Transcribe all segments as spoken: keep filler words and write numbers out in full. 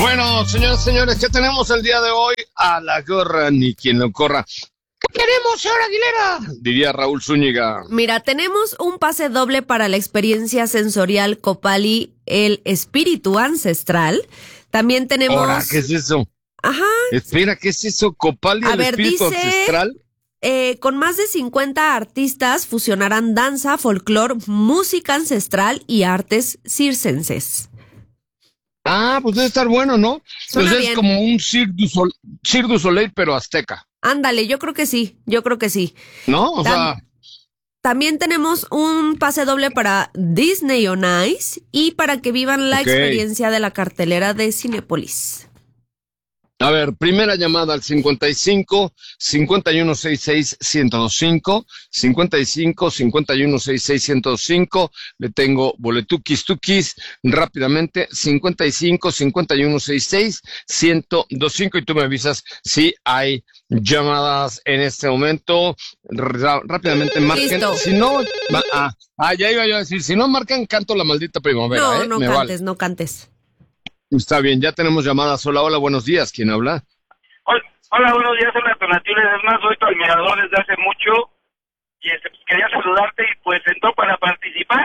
Bueno, señoras y señores, ¿qué tenemos el día de hoy? A la gorra ni quien lo corra. ¿Qué tenemos, señora Aguilera? Diría Raúl Zúñiga. Mira, tenemos un pase doble para la experiencia sensorial Copali, el espíritu ancestral. También tenemos... Ahora, ¿qué es eso? Ajá. Espera, ¿qué es eso? ¿Copali, A el ver, espíritu dice, ancestral? Eh, con más de cincuenta artistas fusionarán danza, folclor, música ancestral y artes circenses. Ah, pues debe estar bueno, ¿no? Suena Pues es bien. como un Cirque du, Sol- Cirque du Soleil, pero azteca. Ándale, yo creo que sí, yo creo que sí. ¿No? O Tam- sea, También tenemos un pase doble para Disney on Ice y para que vivan la Ok. experiencia de la cartelera de Cinépolis. a ver, primera llamada al cincuenta y cinco, cincuenta y uno sesenta y seis, ciento veinticinco, cincuenta y cinco, cincuenta y uno sesenta y seis, ciento veinticinco. Le tengo boletuquis tuquis rápidamente, cincuenta y cinco, cincuenta y uno sesenta y seis, ciento veinticinco, y tú me avisas si hay llamadas en este momento. Ra- rápidamente marquen. Listo. Si no, ma- ah, ah, ya iba yo a decir, si no marcan, canto la maldita primavera, No, ¿eh? no Me cantes, vale. no cantes. Está bien, ya tenemos llamadas. Hola, hola, buenos días. ¿Quién habla? Hola, hola, buenos días, hola, Tonatiuh. Es más, soy tu admirador desde hace mucho y este, pues, quería saludarte y pues entró para participar.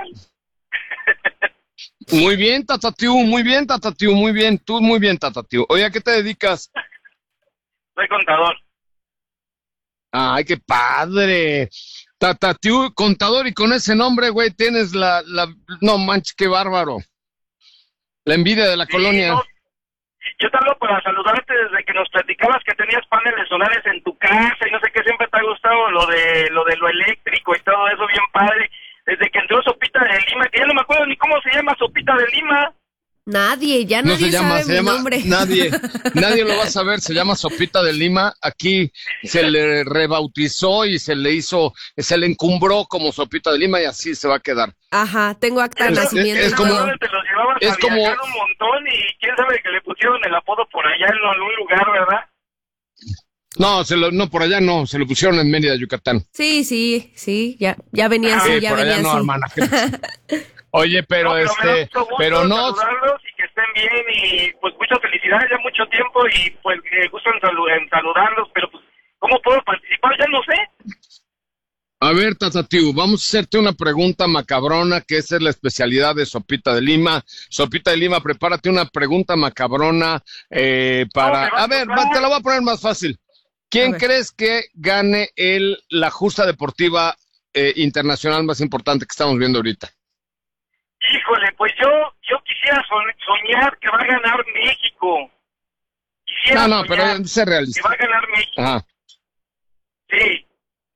Muy bien, Tatatiu, muy bien, Tatatiu, muy bien. Tú muy bien, Tatatiu. Oye, ¿a qué te dedicas? Soy contador. Ay, qué padre. Tatatiu, contador, y con ese nombre, güey, tienes la, la... No manches, qué bárbaro. La envidia de la Sí, colonia. no, yo te hablo para saludarte desde que nos platicabas que tenías paneles solares en tu casa y no sé qué, siempre te ha gustado lo de lo de lo eléctrico y todo eso bien padre. Desde que entró Sopita de Lima, que ya no me acuerdo ni cómo se llama Sopita de Lima. Nadie, ya No nadie se llama, sabe se mi llama, nombre. nadie, nadie lo va a saber, se llama Sopita de Lima. Aquí se le rebautizó y se le hizo, se le encumbró como Sopita de Lima y así se va a quedar. Ajá, tengo acta de Es- nacimiento. es y como- todo. Te los llevabas es a como- viajar un montón y quién sabe que le pusieron el apodo por allá en algún lugar, ¿verdad? No, se lo, no, por allá no, se lo pusieron en Mérida, Yucatán. Sí, sí, sí, ya, ya venía así, Sí, ya por venía allá no, así. hermana. Oye, pero No, me da este, mucho gusto pero no, saludarlos y que estén bien y pues muchas felicidades, ya mucho tiempo y pues me gusta en, salu- en saludarlos, pero pues ¿cómo puedo participar? Ya no sé. a ver, Tatatiu, vamos a hacerte una pregunta macabrona, que esa es la especialidad de Sopita de Lima. Sopita de Lima, prepárate una pregunta macabrona eh, para... No, me va a A ver, tocar. va- te la voy a poner más fácil. ¿Quién A ver. crees que gane el, la justa deportiva eh, internacional más importante que estamos viendo ahorita? Híjole, pues yo yo quisiera son- soñar que va a ganar México. Quisiera No, no, soñar pero sé que realista. va a ganar México. Ajá. Sí,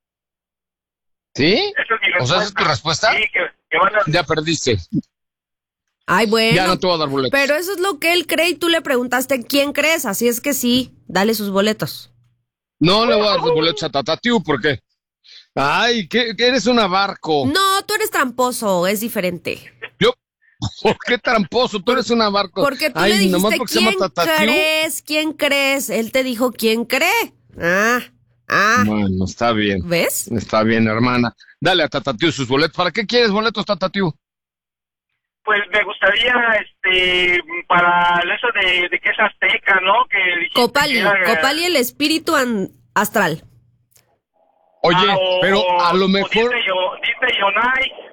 ¿Sí? esa es mi O respuesta. sea, ¿esa es tu respuesta? Sí, que, que van a... Ya perdiste. Ay, bueno. Ya no te voy a dar boletos. Pero eso es lo que él cree y tú le preguntaste quién crees, así es que sí, dale sus boletos. No le voy a dar los boletos a Tatatiu porque... Ay, que, que eres una barco. No, tú eres tramposo, es diferente. Yo, ¿por qué tramposo? Tú eres una barco. Porque tú Ay, le nomás dijiste porque se llama quién Tatatiu. crees, quién crees. Él te dijo quién cree. Ah, ah, Bueno, está bien. ¿ves? Está bien, hermana. Dale a Tatatiu sus boletos. ¿Para qué quieres boletos, Tatatiu? Pues me gustaría, este, para eso de, de que es azteca, ¿no? Que dijiste Copali, que era- Copali el espíritu an- astral. Oye, Ah, o- pero a lo o mejor... Disney o- Disney on Ice.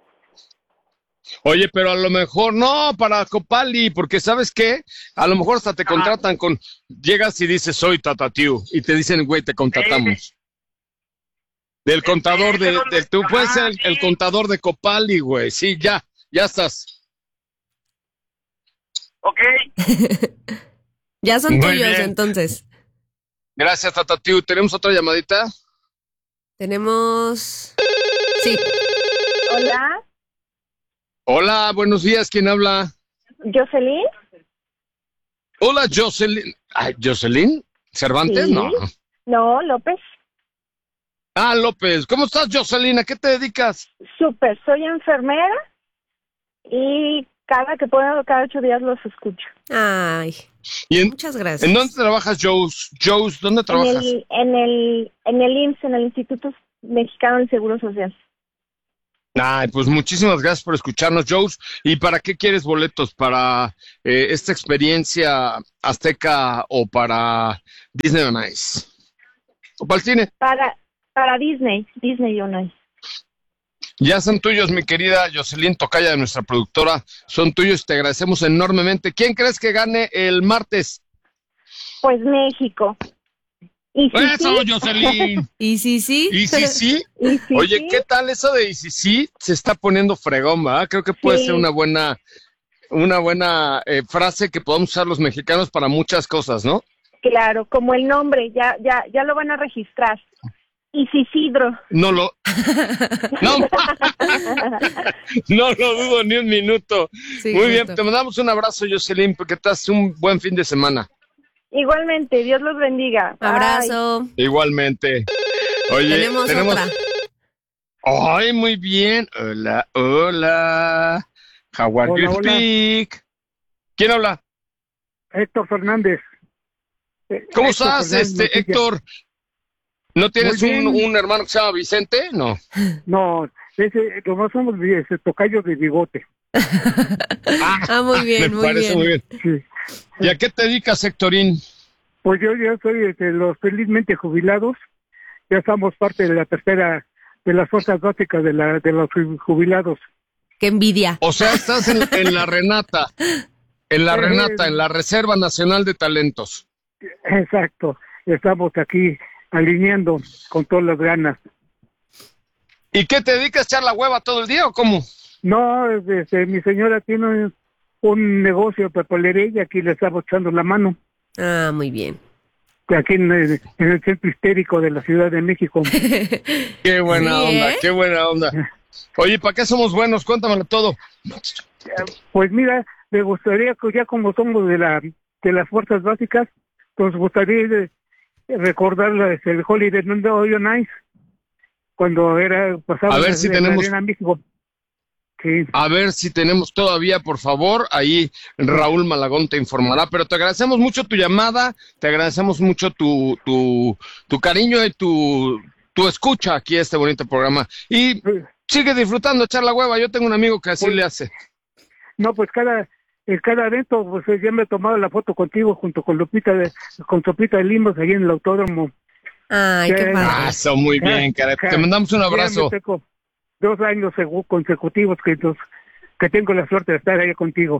Oye, pero a lo mejor no, para Copali, porque ¿sabes qué? A lo mejor hasta te contratan con... Llegas y dices, soy Tatatiu, y te dicen, güey, te contratamos. Del contador de... ¿dónde de tú está? puedes ser el, Sí. el contador de Copali, güey. Sí, ya, ya estás. Ok. Ya son Muy tuyos, bien. entonces. Gracias, Tatatiu. ¿Tenemos otra llamadita? Tenemos... Sí. Hola, Hola, buenos días. ¿Quién habla? Jocelyn. Hola, Jocelyn. Ay, ¿Jocelyn? ¿Cervantes? Sí. No. No, López. Ah, López. ¿Cómo estás, Jocelyn? ¿A qué te dedicas? Súper, soy enfermera y cada que puedo, cada ocho días los escucho. Ay, ¿Y en, muchas gracias. ¿en dónde trabajas, Joes? Joes, ¿dónde En trabajas? el, en el, en el I M S S, en el Instituto Mexicano del Seguro Social. Ay, pues muchísimas gracias por escucharnos, Joes. ¿Y para qué quieres boletos? ¿Para eh, esta experiencia azteca o para Disney on Ice? ¿O para el cine? Para, para Disney, Disney on Ice. Ya son tuyos, mi querida Jocelyn Tocaya, de nuestra productora. Son tuyos, te agradecemos enormemente. ¿Quién crees que gane el martes? Pues México. Y si ¡Eso, sí, Jocelyn! ¿Y sí, sí? ¿Y si sí? y si Oye, sí, ¿qué tal eso de y si sí? Se está poniendo fregón, ¿verdad? Creo que puede Sí. ser una buena, una buena eh, frase que podamos usar los mexicanos para muchas cosas, ¿no? claro, como el nombre, ya, ya, ya lo van a registrar. Isidro. No lo... No, no lo dudo ni un minuto. Sí, Muy bien, justo. te mandamos un abrazo, Jocelyn, porque te haces un buen fin de semana. Igualmente, Dios los bendiga. Bye. Abrazo. Igualmente. Oye, Tenemos, otra. Ay, muy bien. Hola, hola. How are Hola, you hola. speak? ¿Quién habla? Héctor Fernández. Eh, ¿Cómo Héctor estás, Fernández este Mejía. Héctor? ¿No tienes Muy bien. un, un hermano que se llama Vicente? No. No, ese, como somos ese, tocayo de bigote. Ah, muy bien, Me muy parece bien. muy bien. Sí. ¿Y a qué te dedicas, Héctorín? Pues yo ya soy de los felizmente jubilados. Ya somos parte de la tercera de las fuerzas básicas de la de los jubilados. Qué envidia. O sea, estás en, en la Renata. En la Eh, Renata, en la Reserva Nacional de Talentos. Exacto. Estamos aquí alineando con todas las ganas. ¿Y qué te dedicas, a echar la hueva todo el día o cómo? No, este, mi señora tiene un negocio de papelería y aquí le estamos echando la mano. Ah, muy bien. Aquí en el, en el centro histérico de la Ciudad de México. Qué buena Sí, onda, ¿eh? qué buena onda. Oye, ¿para qué somos buenos? Cuéntamelo todo. Pues mira, me gustaría que ya como somos de la de las fuerzas básicas, nos gustaría de- recordar la- el Holiday on Ice cuando era pasaba A ver en si la tenemos- Arena México. Sí, A ver si tenemos todavía, por favor. Ahí Raúl Malagón te informará. Pero te agradecemos mucho tu llamada, te agradecemos mucho tu, tu, tu cariño y tu, tu escucha aquí a este bonito programa. Y sigue disfrutando, echar la hueva. Yo tengo un amigo que así Pues- le hace. no, pues cada en cada evento, pues ya me he tomado la foto contigo junto con Lupita de, con Sopita de Limos ahí en el autódromo. Ay, qué Sí. padre. Ah, eso, muy bien, caray. Te mandamos un Ya abrazo. me tengo dos años segu- consecutivos que, nos- que tengo la suerte de estar ahí contigo.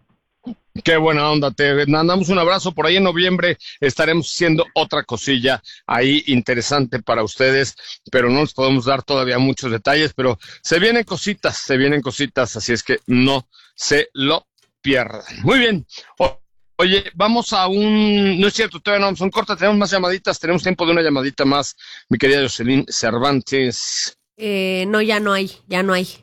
Qué buena onda, te mandamos un abrazo. Por ahí en noviembre estaremos haciendo otra cosilla ahí interesante para ustedes, pero no les podemos dar todavía muchos detalles, pero se vienen cositas, se vienen cositas, así es que no se lo pierdan. Muy bien. O- Oye, vamos a un... No es cierto, todavía no vamos a un corte, tenemos más llamaditas, tenemos tiempo de una llamadita más, mi querida Jocelyn Cervantes. Eh, no, ya no hay, ya no hay.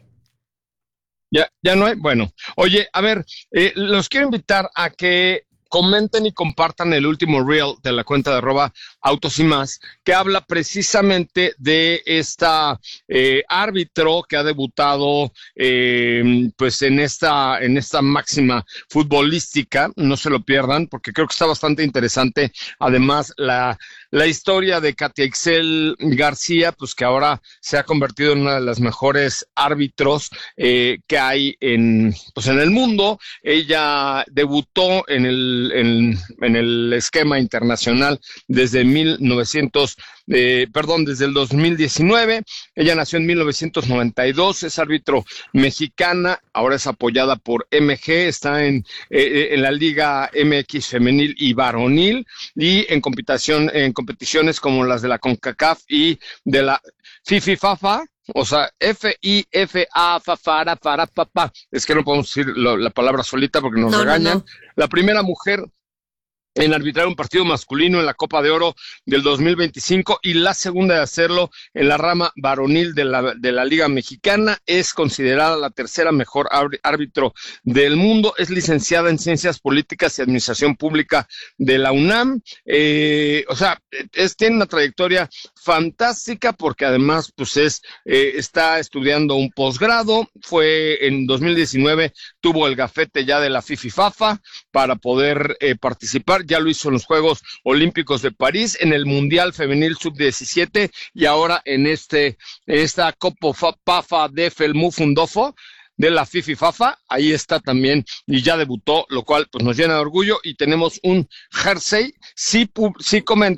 Ya, ya no hay. Bueno, oye, a ver, eh, los quiero invitar a que comenten y compartan el último reel de la cuenta de arroba autos y más, que habla precisamente de esta eh, árbitro que ha debutado eh, pues en esta, en esta máxima futbolística. No se lo pierdan, porque creo que está bastante interesante. Además, la, la historia de Katia Ixel García, pues que ahora se ha convertido en una de las mejores árbitros eh, que hay en, pues en el mundo. Ella debutó en el, en, en el esquema internacional desde mil novecientos, eh, perdón, desde el dos mil diecinueve. Ella nació en mil novecientos noventa y dos, es árbitro mexicana, ahora es apoyada por M G, está en, eh, en la Liga M X femenil y varonil, y en competición, en competiciones como las de la CONCACAF y de la FIFIFAFA. O sea, F I F A, fafara, para, papá. Es que no podemos decir lo, la palabra solita porque nos No, no, regañan. no. La primera mujer en arbitrar un partido masculino en la Copa de Oro del dos mil veinticinco, y la segunda de hacerlo en la rama varonil de la, de la Liga Mexicana. Es considerada la tercera mejor árbitro del mundo. Es licenciada en Ciencias Políticas y Administración Pública de la UNAM. Eh, o sea, es, tiene una trayectoria fantástica, porque además pues es eh, está estudiando un posgrado. Fue en dos mil diecinueve, tuvo el gafete ya de la FIFIFAFA para poder eh, participar. jugar, ya lo hizo en los Juegos Olímpicos de París, en el Mundial Femenil sub diecisiete y ahora en este esta Copa Pafa de Felmufundofo de la Fifi Fafa, ahí está también y ya debutó, lo cual pues nos llena de orgullo y tenemos un jersey, sí, sí, coment,